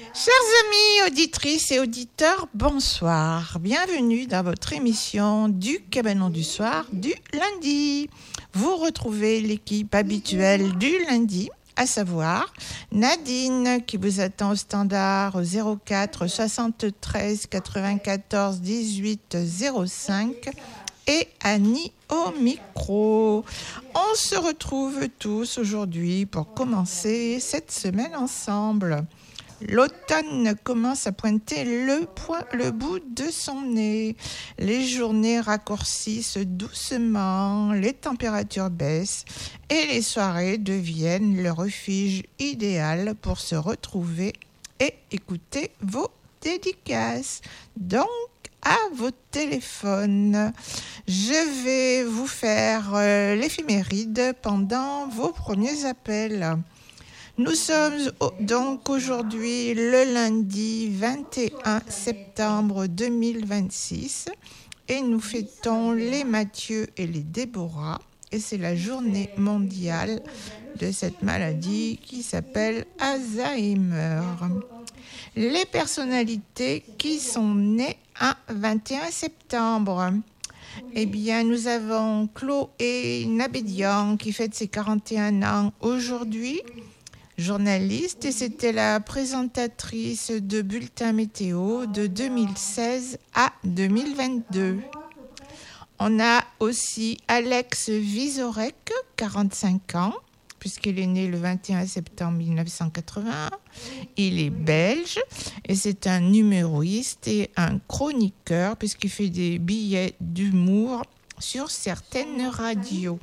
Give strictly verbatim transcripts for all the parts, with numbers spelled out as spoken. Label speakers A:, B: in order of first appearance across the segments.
A: Chers amis, auditrices et auditeurs, bonsoir. Bienvenue dans votre émission du Cabanon du soir du lundi. Vous retrouvez l'équipe habituelle du lundi, à savoir Nadine qui vous attend au standard au zéro quatre soixante-treize quatre-vingt-quatorze dix-huit zéro cinq et Annie au micro. On se retrouve tous aujourd'hui pour commencer cette semaine ensemble. L'automne commence à pointer le, point, le bout de son nez. Les journées raccourcissent doucement, les températures baissent et les soirées deviennent le refuge idéal pour se retrouver et écouter vos dédicaces. Donc, à vos téléphones. Je vais vous faire euh, l'éphéméride pendant vos premiers appels. Nous sommes donc aujourd'hui le lundi vingt et un septembre deux mille vingt-six et nous fêtons les Mathieu et les Déborah et c'est la journée mondiale de cette maladie qui s'appelle Alzheimer. Les personnalités qui sont nées un vingt et un septembre. Eh bien, nous avons Chloé Nabédian qui fête ses quarante et un ans aujourd'hui. Journaliste et c'était la présentatrice de Bulletin Météo de deux mille seize à deux mille vingt-deux. On a aussi Alex Vizorek, quarante-cinq ans, puisqu'il est né le vingt et un septembre mille neuf cent quatre-vingt-un. Il est belge et c'est un humoriste et un chroniqueur puisqu'il fait des billets d'humour sur certaines radios.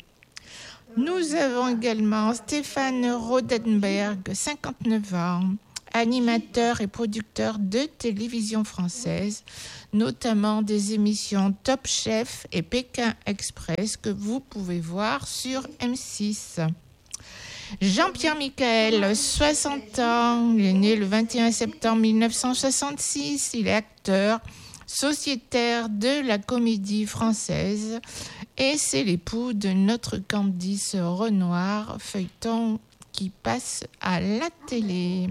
A: Nous avons également Stéphane Rodenberg, cinquante-neuf ans, animateur et producteur de télévision française, notamment des émissions Top Chef et Pékin Express que vous pouvez voir sur M six. Jean-Pierre Michael, soixante ans, il est né le vingt et un septembre mille neuf cent soixante-six, il est acteur, sociétaire de la comédie française et c'est l'époux de notre Candice Renoir, feuilleton qui passe à la télé.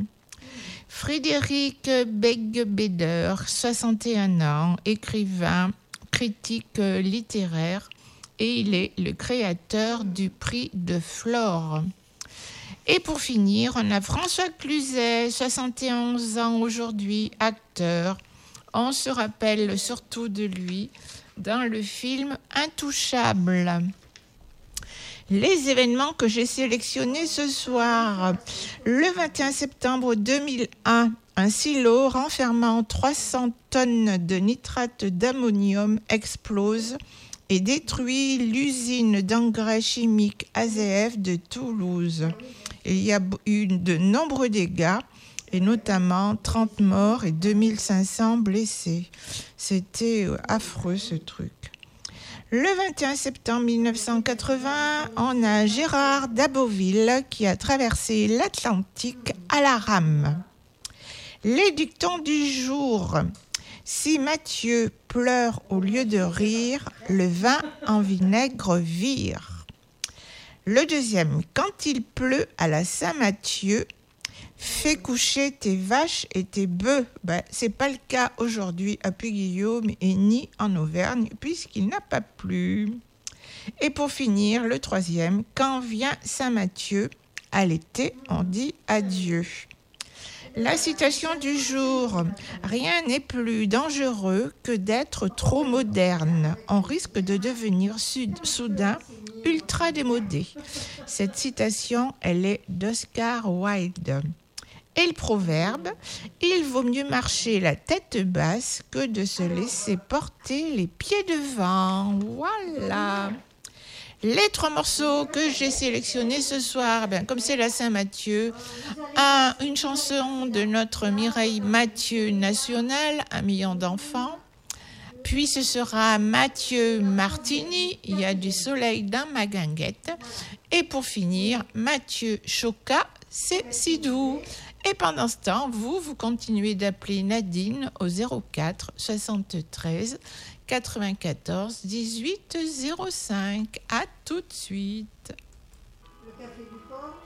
A: Frédéric Beigbeder, soixante et un ans, écrivain, critique littéraire et il est le créateur du prix de Flore. Et pour finir, on a François Cluzet, soixante et onze ans aujourd'hui, acteur. On se rappelle surtout de lui dans le film Intouchable. Les événements que j'ai sélectionnés ce soir. Le vingt et un septembre deux mille un, un silo renfermant trois cents tonnes de nitrate d'ammonium explose et détruit l'usine d'engrais chimiques A Z F de Toulouse. Il y a eu de nombreux dégâts et notamment trente morts et deux mille cinq cents blessés. C'était affreux ce truc. Le vingt et un septembre mille neuf cent quatre-vingts, on a Gérard d'Aboville qui a traversé l'Atlantique à la rame. Les dictons du jour. Si Mathieu pleure au lieu de rire, le vin en vinaigre vire. Le deuxième, quand il pleut à la Saint-Mathieu, fais coucher tes vaches et tes bœufs. Ben, ce n'est pas le cas aujourd'hui à Puy-Guillaume et ni en Auvergne, puisqu'il n'a pas plu. Et pour finir, le troisième, quand vient Saint-Mathieu, à l'été, on dit adieu. La citation du jour. Rien n'est plus dangereux que d'être trop moderne. On risque de devenir sud- soudain ultra démodé. Cette citation, elle est d'Oscar Wilde. Et le proverbe, il vaut mieux marcher la tête basse que de se laisser porter les pieds devant. Voilà. Les trois morceaux que j'ai sélectionnés ce soir, ben, comme c'est la Saint-Mathieu, un, une chanson de notre Mireille Mathieu nationale, Un million d'enfants. Puis ce sera Mathieu Martini, Il y a du soleil dans ma guinguette. Et pour finir, Mathieu Choca, C'est si doux. Et pendant ce temps, vous, vous continuez d'appeler Nadine au zéro quatre soixante-treize quatre-vingt-quatorze dix-huit zéro cinq. À tout de suite. Le café du port.